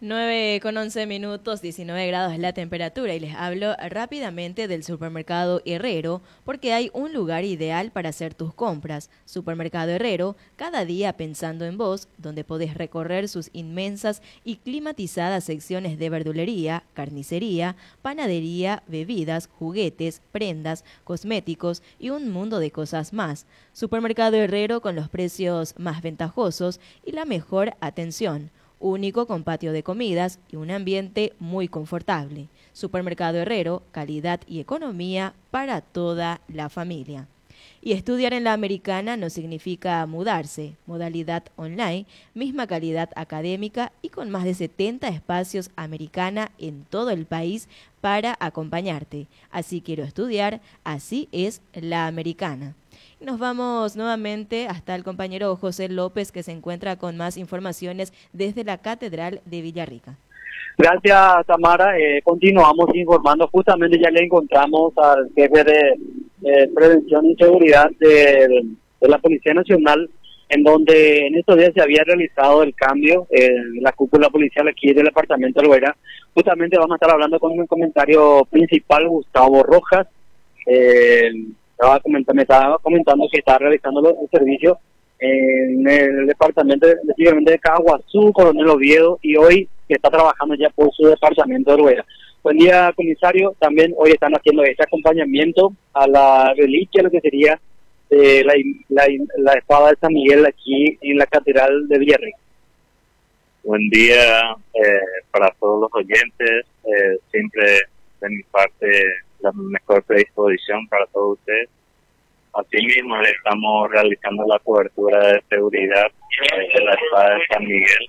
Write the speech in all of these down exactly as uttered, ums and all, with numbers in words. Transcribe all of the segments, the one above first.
nueve con once minutos, diecinueve grados es la temperatura y les hablo rápidamente del supermercado Herrero porque hay un lugar ideal para hacer tus compras. Supermercado Herrero, cada día pensando en vos, donde podés recorrer sus inmensas y climatizadas secciones de verdulería, carnicería, panadería, bebidas, juguetes, prendas, cosméticos y un mundo de cosas más. Supermercado Herrero con los precios más ventajosos y la mejor atención. Único con patio de comidas y un ambiente muy confortable. Supermercado Herrero, calidad y economía para toda la familia. Y estudiar en la Americana no significa mudarse. Modalidad online, misma calidad académica y con más de setenta espacios Americana en todo el país para acompañarte. Así quiero estudiar, así es la Americana. Nos vamos nuevamente hasta el compañero José López, que se encuentra con más informaciones desde la Catedral de Villarrica. Gracias, Tamara. Eh, continuamos informando. Justamente ya le encontramos al jefe de eh, Prevención y Seguridad de, de la Policía Nacional, en donde en estos días se había realizado el cambio en la cúpula policial aquí del departamento de Loera. Justamente vamos a estar hablando con el comentario principal, Gustavo Rojas. Eh, estaba comentando, me estaba comentando que está realizando los, el servicio en el departamento específicamente de Caguazú, Coronel Oviedo, y hoy que está trabajando ya por su departamento de Rueda. Buen día, comisario. También hoy están haciendo este acompañamiento a la reliquia, lo que sería eh, la, la, la espada de San Miguel aquí en la Catedral de Villarrica. Buen día eh, para todos los oyentes. Eh, siempre de mi parte la mejor predisposición para todos ustedes. Asimismo, estamos realizando la cobertura de seguridad de la espada de San Miguel,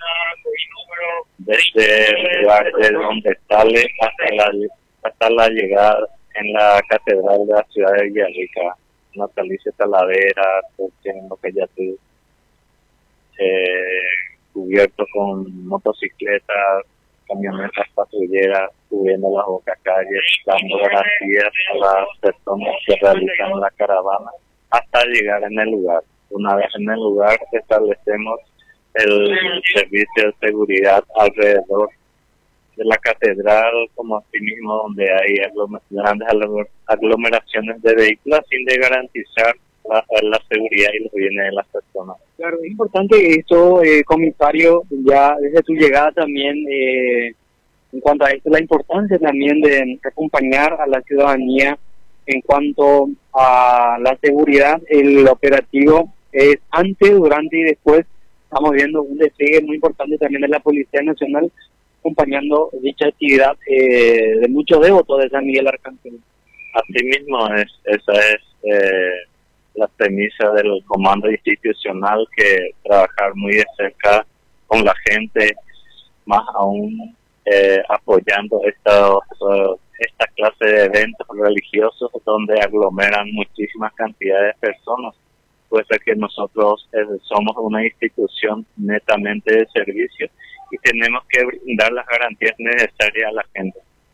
desde el lugar de donde sale hasta la, hasta la llegada en la catedral de la ciudad de Villarrica. Natalicio Talavera, lo que ya tú, eh, cubierto con motocicletas, camionetas patrulleras, subiendo las bocacalles, dando garantías a las personas que realizan la caravana hasta llegar en el lugar. Una vez en el lugar establecemos el servicio de seguridad alrededor de la catedral, como así mismo donde hay aglom- grandes aglomeraciones de vehículos, sin de garantizar la, la seguridad y los bienes de las personas. Claro, es importante esto, eh, comisario, ya desde tu llegada también, eh, en cuanto a esto, la importancia también de acompañar a la ciudadanía en cuanto a la seguridad. El operativo es antes, durante y después. Estamos viendo un despliegue muy importante también de la Policía Nacional, acompañando dicha actividad eh, de muchos devotos de San Miguel Arcángel. Asimismo, es, esa es eh, la premisa del comando institucional, que trabajar muy de cerca con la gente, más aún eh, apoyando esta, uh, esta clase de eventos religiosos donde aglomeran muchísimas cantidades de personas. Puede ser que nosotros eh, somos una institución netamente de servicio y tenemos que brindar las garantías necesarias a la gente.